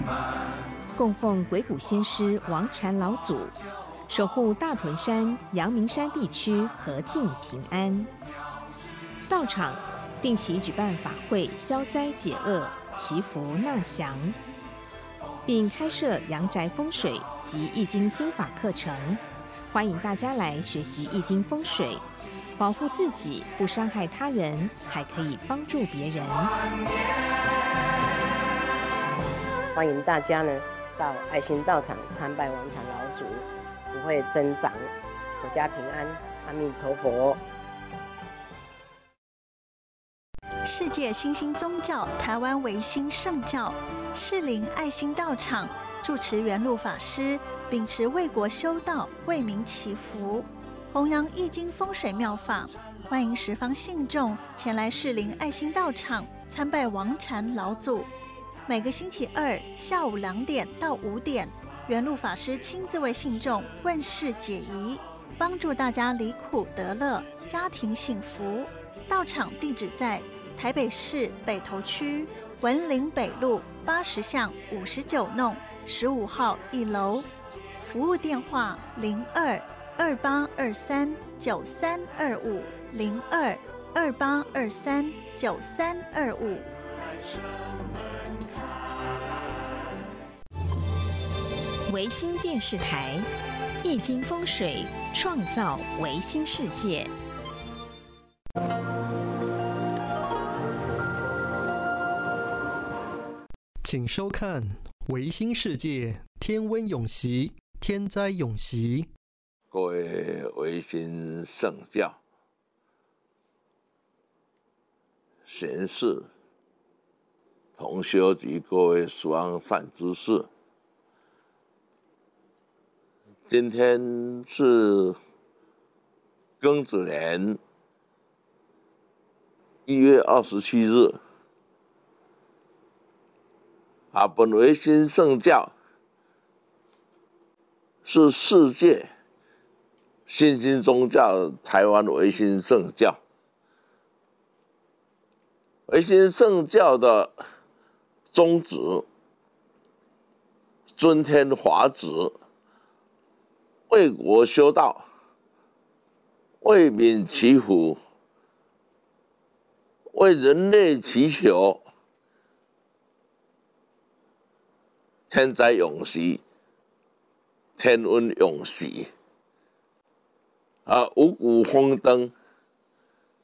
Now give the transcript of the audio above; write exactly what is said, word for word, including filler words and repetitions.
供奉鬼谷先师王禅老祖，守护大屯山、阳明山地区和静平安。道场定期举办法会消灾解厄、祈福纳祥，并开设阳宅风水及易经心法课程，欢迎大家来学习易经风水，保护自己不伤害他人，还可以帮助别人。 欢迎大家呢到爱心道场参拜王禅老祖，福慧增长，阖家平安，阿弥陀佛。 世界新兴宗教台湾维新圣教士林爱心道场住持圆籙法师秉持为国修道、为民祈福，弘扬易经风水妙法，欢迎十方信众前来士林爱心道场参拜王禅老祖。每个星期二下午两点到五点，圆籙法师亲自为信众问事解疑，帮助大家离苦得乐，家庭幸福。道场地址在台北市北投区文林北路八十巷五十九弄十五号一楼，服务电话零二二八二三九三二五零二二八二三九三二五。 维新电视台，易经风水，创造维新世界。 请收看《维新世界天温永息天灾永息》。 各位维新圣教贤士、同修及各位殊善知识，今天是庚子年一月二十七日。啊，本维新圣教是世界新兴宗教台湾维新圣教。维新圣教的宗旨，尊天华旨，为国修道，为民祈福，为人类祈求天灾永息，天温永息，啊，五谷丰登，